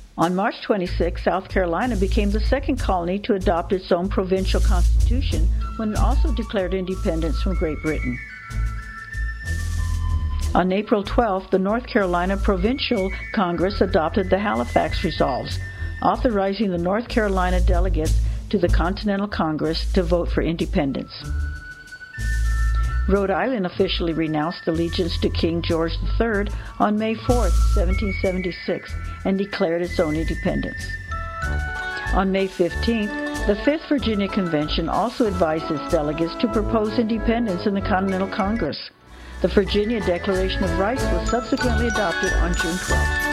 On March 26, South Carolina became the second colony to adopt its own provincial constitution when it also declared independence from Great Britain. On April 12, the North Carolina Provincial Congress adopted the Halifax Resolves, authorizing the North Carolina delegates to the Continental Congress to vote for independence. Rhode Island officially renounced allegiance to King George III on May 4, 1776, and declared its own independence. On May 15th, the 5th Virginia Convention also advised its delegates to propose independence in the Continental Congress. The Virginia Declaration of Rights was subsequently adopted on June 12th.